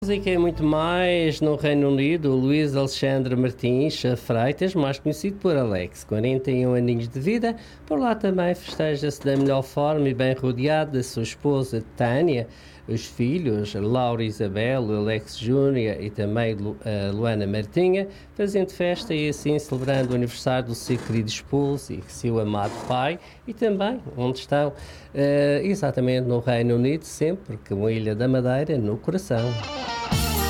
Música é muito mais no Reino Unido. O Luís Alexandre Martins Freitas, mais conhecido por Alex, 41 aninhos de vida, por lá também festeja-se da melhor forma e bem rodeado da sua esposa Tânia, os filhos Laura e Isabel, o Alex Júnior e também Luana Martinha, fazendo festa e assim celebrando o aniversário do seu querido esposo e seu amado pai, e também onde estão, exatamente no Reino Unido, sempre com a Ilha da Madeira no coração.